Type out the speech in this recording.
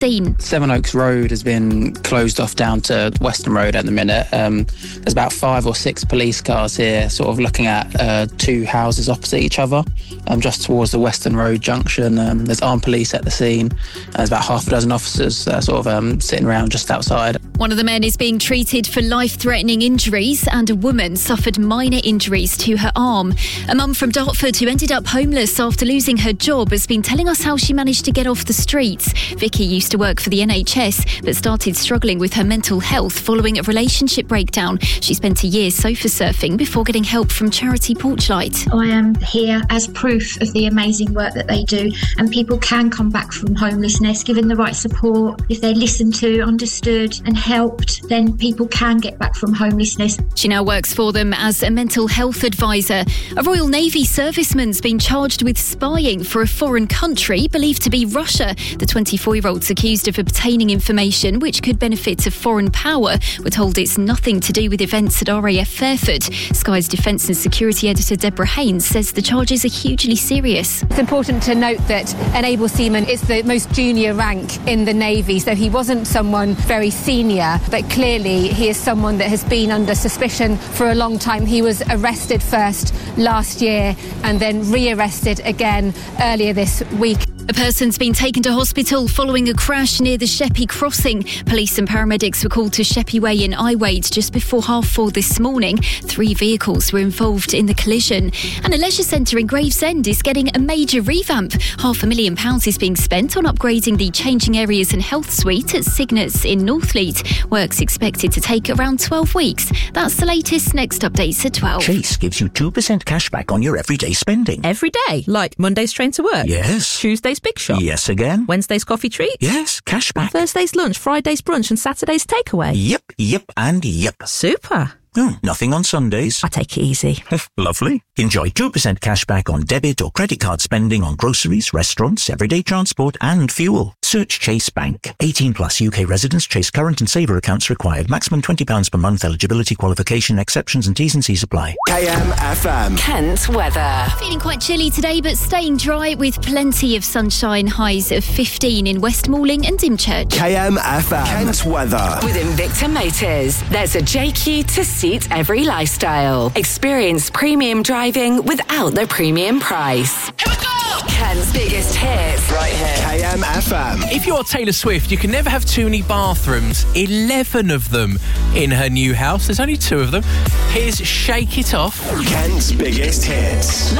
Sevenoaks Road has been closed off down to Western Road at the minute. There's about 5 or 6 police cars here sort of looking at 2 houses opposite each other, just towards the Western Road junction. There's armed police at the scene. There's about half a dozen officers sort of sitting around just outside. One of the men is being treated for life-threatening injuries, and a woman suffered minor injuries to her arm. A mum from Dartford who ended up homeless after losing her job has been telling us how she managed to get off the streets. Vicky used to work for the NHS but started struggling with her mental health following a relationship breakdown. She spent a year sofa surfing before getting help from charity Porchlight. I am here as proof of the amazing work that they do, and people can come back from homelessness given the right support. If they're listened to, understood and helped, then people can get back from homelessness. She now works for them as a mental health advisor. A Royal Navy serviceman's been charged with spying for a foreign country believed to be Russia. The 24-year-old's accused of obtaining information which could benefit a foreign power. We're told it's nothing to do with events at RAF Fairford. Sky's Defence and Security editor Deborah Haynes says the charges are hugely serious. It's important to note that an able seaman is the most junior rank in the Navy, so he wasn't someone very senior, but clearly he is someone that has been under suspicion for a long time. He was arrested first last year and then re-arrested again earlier this week. A person's been taken to hospital following a crash near the Sheppey crossing. Police and paramedics were called to Sheppey Way in Iwade just before 4:30 this morning. 3 vehicles were involved in the collision. And a leisure centre in Gravesend is getting a major revamp. £500,000 is being spent on upgrading the changing areas and health suite at Cygnets in Northleet. Work's expected to take around 12 weeks. That's the latest. Next updates at 12. Chase gives you 2% cash back on your everyday spending. Every day? Like Monday's train to work? Yes. Tuesday's Big Shop? Yes again. Wednesday's coffee treat? Yes, cash back. Thursday's lunch, Friday's brunch and Saturday's takeaway? Yep, and yep. Super. Oh, nothing on Sundays. I take it easy. Lovely. Enjoy 2% cash back on debit or credit card spending on groceries, restaurants, everyday transport and fuel. Search Chase Bank. 18 plus UK residents. Chase current and saver accounts required. Maximum £20 per month. Eligibility, qualification, exceptions and T's and C's apply. KMFM. Kent weather. Feeling quite chilly today, but staying dry with plenty of sunshine. Highs of 15 in West Malling and Dymchurch. KMFM. Kent weather. With Invicta Motors, there's a JQ to suit every lifestyle. Experience premium driving without the premium price. Here we go! Kent's biggest hits. Right here. KMFM. If you're Taylor Swift, you can never have too many bathrooms. 11 of them in her new house. There's only 2 of them. Here's Shake It Off. Kent's biggest hits.